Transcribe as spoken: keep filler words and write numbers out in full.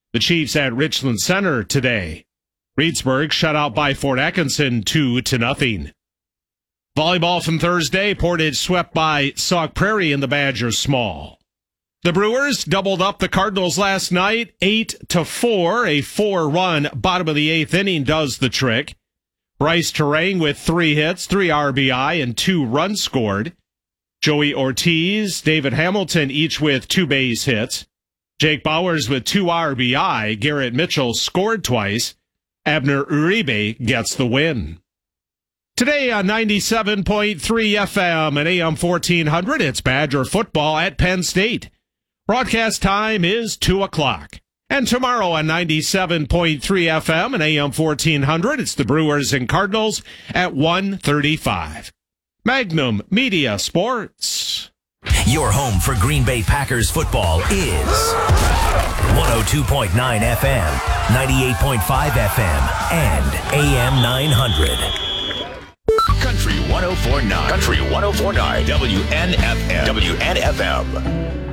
The Chiefs at Richland Center today. Reedsburg shut out by Fort Atkinson two to nothing. Volleyball from Thursday, Portage swept by Sauk Prairie in the Badger Small. The Brewers doubled up the Cardinals last night, eight to four. A four-run bottom of the eighth inning does the trick. Bryce Terang with three hits, three R B I, and two runs scored. Joey Ortiz, David Hamilton, each with two base hits. Jake Bowers with two R B I. Garrett Mitchell scored twice. Abner Uribe gets the win. Today on ninety-seven point three F M and A M fourteen hundred, it's Badger football at Penn State. Broadcast time is two o'clock. And tomorrow on ninety-seven point three F M and A M fourteen hundred, it's the Brewers and Cardinals at one thirty-five. Magnum Media Sports. Your home for Green Bay Packers football is one oh two point nine F M, ninety-eight point five F M, and A M nine hundred. Country one oh four point nine. Country one oh four point nine. W N F M. W N F M.